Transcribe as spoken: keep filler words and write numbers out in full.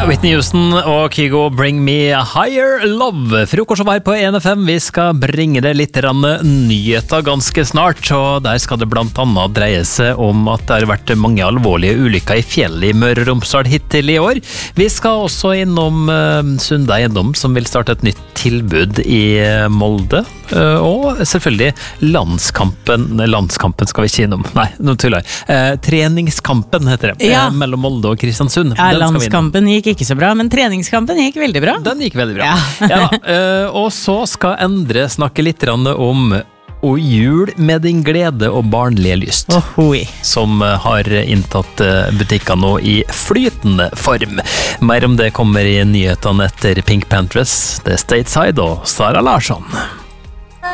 Whitney Houston og Kygo, Bring Me Higher Love. Frokost over her på N F M. Vi skal bringe det litt nyheter ganske snart, og der skal det blant annet dreie seg om at det har vært mange alvorlige ulykker i fjellet i Møre og Romsdal hittil i år. Vi skal også innom uh, Sunde Eiendom, som vil starte et nytt tilbud i Molde, uh, og selvfølgelig landskampen, landskampen skal vi ikke innom, nei, nå tuller jeg. Uh, treningskampen heter det, ja. uh, mellom Molde og Kristiansund. Ja, landskampen gikk ikke så bra, men treningskampen gikk veldig bra. Den gikk veldig bra. Ja. Ja, uh, og så skal Endre snakke litt om og jul med din glede og barnlige lyst, oh, som har inntatt butikker nå i flytende form. Mer om det kommer i nyhetene etter Pink Panthers, The Stateside og Sara Larsson.